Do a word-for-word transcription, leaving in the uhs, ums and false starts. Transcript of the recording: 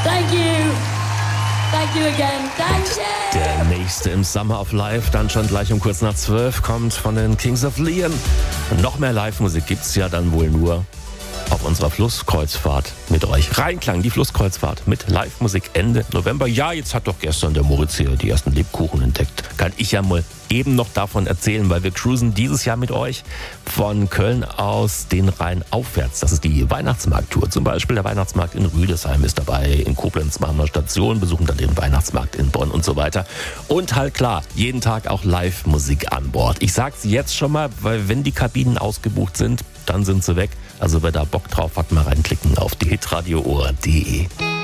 Thank you. Thank you again. Thank you. Der nächste im Summer of Life, dann schon gleich um kurz nach zwölf, kommt von den Kings of Leon. Noch mehr Live-Musik gibt's ja dann wohl nur auf unserer Flusskreuzfahrt mit euch. Reinklang, die Flusskreuzfahrt mit Live-Musik Ende November. Ja, jetzt hat doch gestern der Moritz hier die ersten Lebkuchen entdeckt. Kann ich ja mal eben noch davon erzählen, weil wir cruisen dieses Jahr mit euch von Köln aus den Rhein aufwärts. Das ist die Weihnachtsmarkttour. Zum Beispiel der Weihnachtsmarkt in Rüdesheim ist dabei. In Koblenz machen wir Station, besuchen dann den Weihnachtsmarkt in Bonn und so weiter. Und halt klar, jeden Tag auch Live-Musik an Bord. Ich sag's jetzt schon mal, weil wenn die Kabinen ausgebucht sind, dann sind sie weg. Also wer da Bock drauf hat, mal reinklicken auf die hitradio ohr punkt de.